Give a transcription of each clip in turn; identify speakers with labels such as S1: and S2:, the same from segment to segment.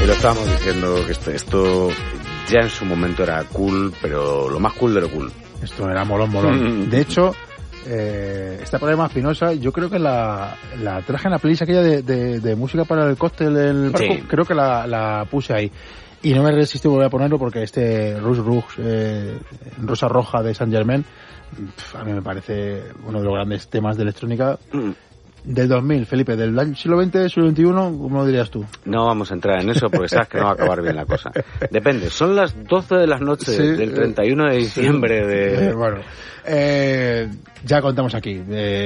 S1: Y lo estábamos diciendo, que esto ya en su momento era cool, pero lo más cool de lo cool.
S2: Esto era molón. De hecho, esta problema espinosa, yo creo que la traje en la playlist aquella de música para el cóctel del barco. Sí. Creo que la puse ahí. Y no me resistí a volver a ponerlo porque este Rouge Rouge, Rosa Roja de Saint Germain, a mí me parece uno de los grandes temas de electrónica. Del 2000, Felipe, del siglo XX, siglo XXI, ¿cómo lo dirías tú?
S1: No vamos a entrar en eso porque sabes que no va a acabar bien la cosa. Depende, son las 12 de la noche del 31 de diciembre de...
S2: Bueno, ya contamos aquí.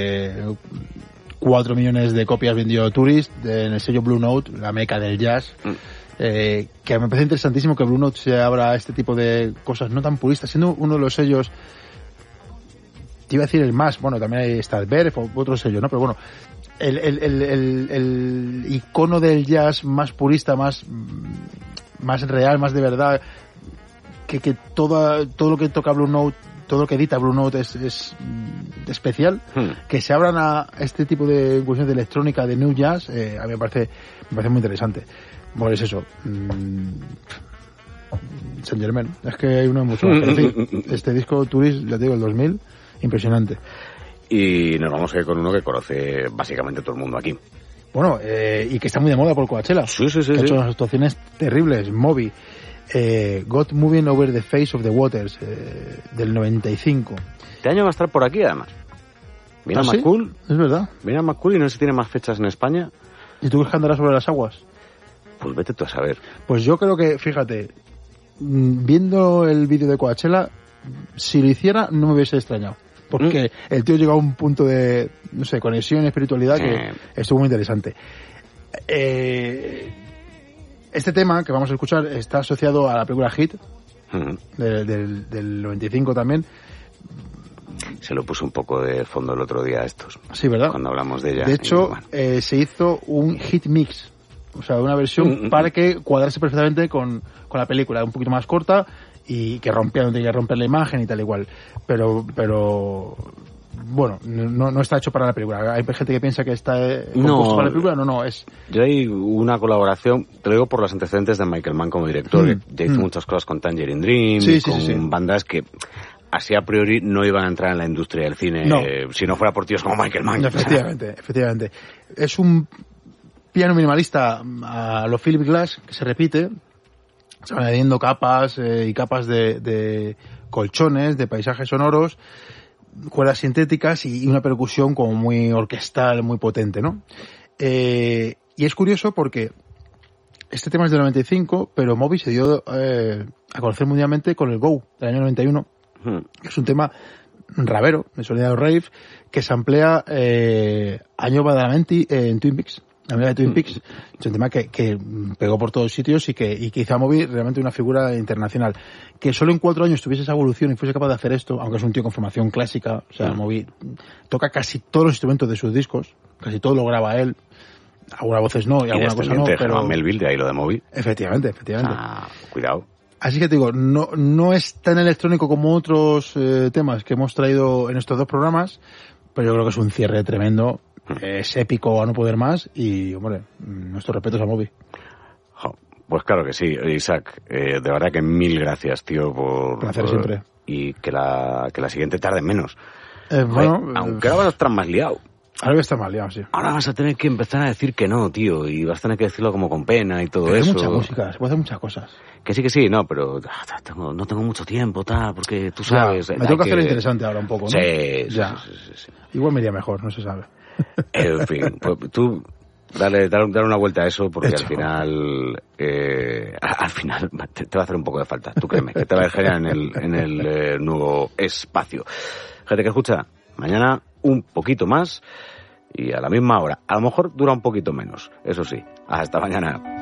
S2: 4 millones de copias vendió Tourist en el sello Blue Note, la meca del jazz. Que me parece interesantísimo que Blue Note se abra a este tipo de cosas no tan puristas, siendo uno de los sellos... Te iba a decir el más, bueno, también hay Stadtberg o otro sello, ¿no? Pero bueno, el icono del jazz más purista, más real, más de verdad, que todo lo que toca Blue Note, todo lo que edita Blue Note es especial, que se abran a este tipo de cuestiones de electrónica, de new jazz, a mí me parece muy interesante. Bueno, es eso. Saint Germain, es que hay uno mucho más. Este disco Tourist, ya te digo, el 2000, impresionante.
S1: Y nos vamos a ir con uno que conoce básicamente todo el mundo aquí.
S2: Bueno, y que está muy de moda por Coachella.
S1: Sí.
S2: Que ha hecho unas actuaciones terribles. Moby, Got Moving Over the Face of the Waters, del 95.
S1: Este año va a estar por aquí, además. Viene más cool.
S2: Es verdad.
S1: Viene más cool y no sé si tiene más fechas en España.
S2: ¿Y tú crees que andará sobre las aguas?
S1: Pues vete tú a saber.
S2: Pues yo creo que, fíjate, viendo el vídeo de Coachella, si lo hiciera no me hubiese extrañado. Porque el tío llegó a un punto de, no sé, conexión y espiritualidad que estuvo muy interesante. Este tema que vamos a escuchar está asociado a la película Hit, del 95 también.
S1: Se lo puso un poco de fondo el otro día a estos.
S2: Sí, ¿verdad?
S1: Cuando hablamos de ella.
S2: De hecho, se hizo un hit mix. O sea, una versión para que cuadrase perfectamente con la película, un poquito más corta y que rompía, no tenía que romper la imagen y tal igual. Pero bueno, no está hecho para la película. Hay gente que piensa que está compuesto para la película. No, es...
S1: Yo hay una colaboración, te lo digo por los antecedentes de Michael Mann como director, que ya hizo muchas cosas con Tangerine Dream, con bandas que así a priori no iban a entrar en la industria del cine si no fuera por tíos como Michael Mann.
S2: Efectivamente. Es un piano minimalista a lo Philip Glass, que se repite, se van añadiendo capas y capas de colchones, de paisajes sonoros, cuerdas sintéticas y una percusión como muy orquestal, muy potente, ¿no? Y es curioso porque este tema es del 95, pero Moby se dio a conocer mundialmente con el Go del año 91, que es un tema ravero, de sonido rave, que se emplea Año Badalamenti en Twin Peaks. La amiga de Twin Peaks es un tema que pegó por todos sitios y que hizo a Moby realmente una figura internacional. Que solo en 4 años tuviese esa evolución y fuese capaz de hacer esto, aunque es un tío con formación clásica, o sea, Moby toca casi todos los instrumentos de sus discos, casi todo lo graba él, algunas voces no y alguna cosa no.
S1: Pero Melville, de ahí lo de Moby.
S2: Efectivamente.
S1: Cuidado.
S2: Así que te digo, no es tan electrónico como otros temas que hemos traído en estos 2 programas, pero yo creo que es un cierre tremendo. Es épico a no poder más y, hombre, nuestros respetos a Moby.
S1: Pues claro que sí, Isaac. De verdad que 1000 gracias, tío, por...
S2: Placer siempre.
S1: Y que la siguiente tarde menos.
S2: Bueno...
S1: Aunque ahora vas a estar más liado.
S2: Ahora voy a estar más liado, sí.
S1: Ahora vas a tener que empezar a decir que no, tío, y vas a tener que decirlo como con pena y todo eso.
S2: Hay mucha música, se puede hacer muchas cosas.
S1: Que sí, no, pero no tengo mucho tiempo, porque tú sabes...
S2: Me tengo que hacer interesante ahora un poco, ¿no?
S1: Sí.
S2: Igual me iría mejor, no se sabe.
S1: En fin, pues tú dale una vuelta a eso porque al final te va a hacer un poco de falta. Tú créeme, que te va a dejar en el nuevo espacio. Gente que escucha, mañana un poquito más y a la misma hora. A lo mejor dura un poquito menos, eso sí. Hasta mañana.